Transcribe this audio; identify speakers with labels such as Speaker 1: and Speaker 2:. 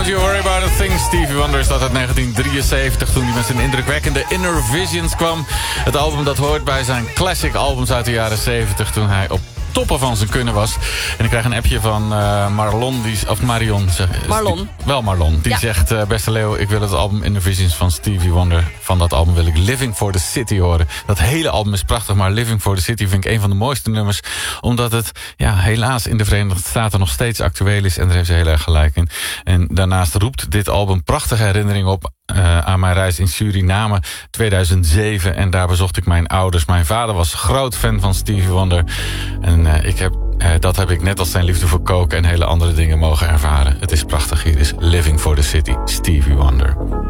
Speaker 1: You Worry About A Thing. Stevie Wonder is dat uit 1973... toen hij met zijn indrukwekkende Inner Visions kwam. Het album dat hoort bij zijn classic albums uit de jaren 70... toen hij op toppen van zijn kunnen was. En ik krijg een appje van Marlon. Marion.
Speaker 2: Marlon.
Speaker 1: Wel Marlon. Die zegt, beste Leo, ik wil het album Inner Visions van Stevie Wonder. Van dat album wil ik Living for the City horen. Dat hele album is prachtig, maar Living for the City vind ik een van de mooiste nummers. Omdat het helaas in de Verenigde Staten nog steeds actueel is. En daar heeft ze heel erg gelijk in. En daarnaast roept dit album prachtige herinneringen op aan mijn reis in Suriname 2007. En daar bezocht ik mijn ouders. Mijn vader was groot fan van Stevie Wonder. En dat heb ik net als zijn liefde voor koken en hele andere dingen mogen ervaren. Het is prachtig. Hier is Living for the City, Stevie Wonder.